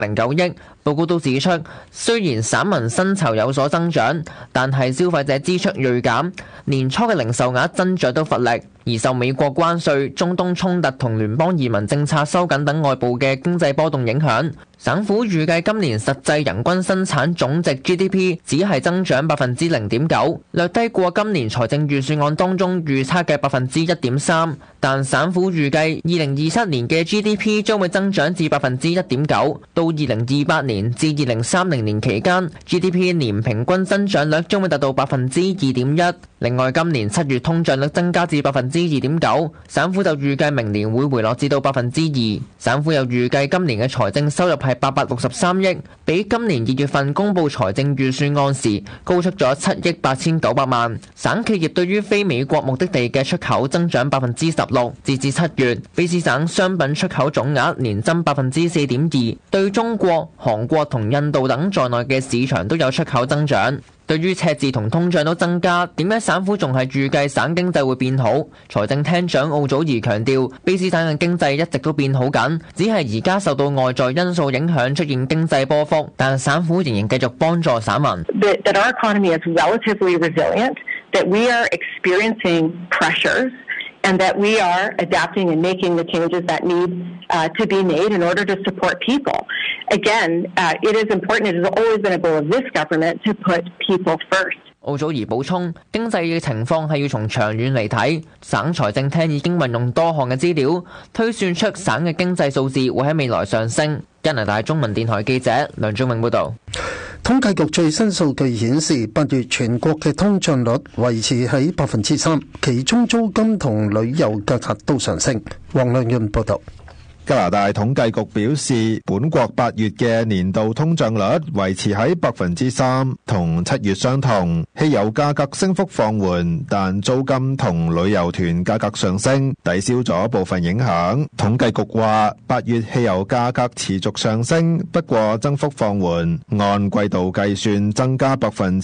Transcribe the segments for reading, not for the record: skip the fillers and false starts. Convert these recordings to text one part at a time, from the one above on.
9億。報告都指出，雖然散民薪酬有所增長，但係消費者支出銳減，年初嘅零售額增長都乏力。而受美國關稅、中東衝突同聯邦移民政策收緊等外部嘅經濟波動影響，省府預計今年實際人均生產總值 GDP 只係增長0.9%，略低過今年財政預算案當中預測嘅1.3%。但省府預計2027年嘅 GDP 將會增長至1.9%，到2028年至2030年期間 GDP 年平均增長率將會達到2.1%。另外，今年7月通脹率增加至2.9%，省府就預計明年會回落至到2%。省府又預計今年嘅財政收入係863億，比今年2月份公布財政預算案時高出咗7億8900萬。省企業對於非美國目的地嘅出口增長16%，截至7月，卑詩省商品出口總額年增4.2%，對中國、韓國同印度等在內嘅市場都有出口增長。對於赤字同通脹都增加，點解省府仲係預計省經濟會變好？財政廳長奧祖兒強調，卑詩省嘅經濟一直都變好緊，只係而家受到外在因素影響出現經濟波幅，但省府仍然繼續幫助省民。 That our economy is relatively resilient, that we are experiencing pressures, and that we are adapting and making the changes that need to be made in order to support people. Again, it is important, it has always been a goal of this government to put people first. 奧祖兒補充，經濟嘅情況係要從長遠嚟睇，省財政廳已經運用多項嘅資料，推算出省嘅經濟數字會喺未來上升。加拿大中文電台記者梁忠永報導。 統計局最新數據顯示，8月全國嘅通脹率維持喺3%，其中租金同旅遊價格都上升。黃亮潤報導。 加拿大統計局表示，本國8月嘅年度通脹率維持喺3%，同7月相同。汽油價格升幅放緩，但租金同旅遊團價格上升，抵消咗部分影響。統計局話，8月汽油價格持續上升，不過增幅放緩，按季度計算增加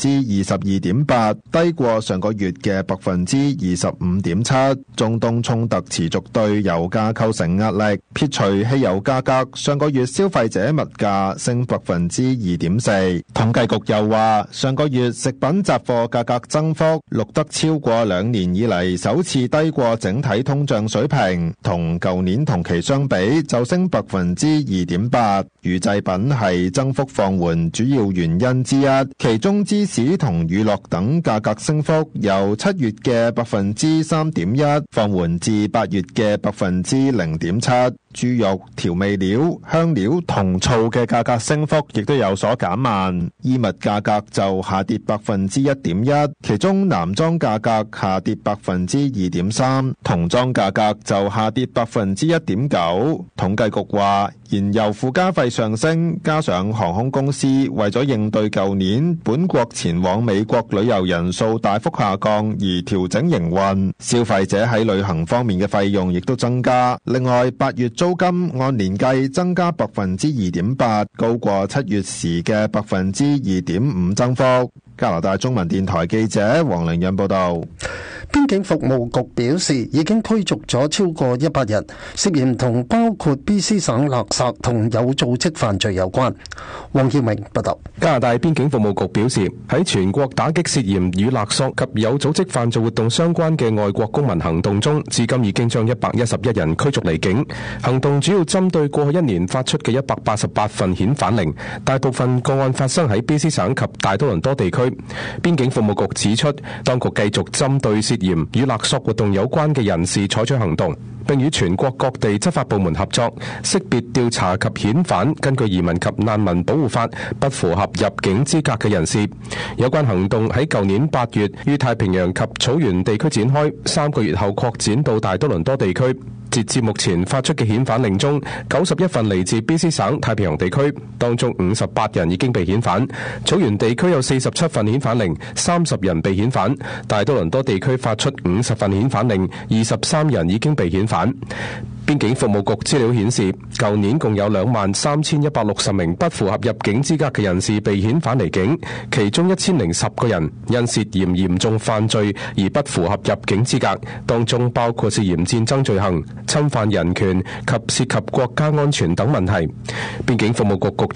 22.8%，低過上個月嘅25.7%。中東衝突持續對油價構成壓力。撇除汽油價格，上個月消費者物價升2.4%。統計局又話，上個月食品雜貨價格增幅錄得超過2年以嚟首次低過整體通脹水平，同舊年同期相比就升2.8%。乳製品係增幅放緩主要原因之一，其中芝士同乳酪等價格升幅由7月嘅3.1%放緩至8月嘅0.7%。豬肉、調味料、香料同醋嘅價格升幅亦都有所減慢，衣物價格就下跌1.1%，其中男裝價格下跌2.3%，童裝價格就下跌1.9%。統計局話，燃油附加費上升，加上航空公司為咗應對舊年本國前往美國旅遊人數大幅下降而調整營運，消費者喺旅行方面嘅費用亦都增加。另外，8月租金按年計增加2.8%，高過7月時嘅2.5%增幅。加拿大中文電台記者黃凌潤報道。 邊境服務局表示，已經驅逐咗超過100人，涉嫌同包括 BC 省勒索同有組織犯罪有關。黃耀明報道。 加拿大邊境服務局表示，喺全國打擊涉嫌與勒索及有組織犯罪活動相關嘅外國公民行動中，至今已經將111人驅逐離境。行動主要針對過去1年發出嘅188份遣返令，大部分個案發生喺 BC 省及大多倫多地區。邊境服務局指出，當局繼續針對涉嫌與勒索活動有關嘅人士採取行動，並與全國各地執法部門合作，識別調查及遣返根據移民及難民保護法不符合入境資格嘅人士。有關行動喺舊年8月於太平洋及草原地區展開，3個月後擴展到大多倫多地區。截至目前發出嘅遣返令中，91份嚟自 BC 省太平洋地區，當中58人已經被遣返。草原地區有47份遣返令，30人被遣返。大多倫多地區發出50份遣返令，23人已經被遣返。 邊境服務局資料顯示，舊年共有23,160名不符合入境資格嘅人士被遣返離境，其中1010個人因涉嫌嚴重犯罪而不符合入境資格，當中包括涉嫌戰爭罪行、侵犯人權及涉及國家安全等問題。邊境服務局局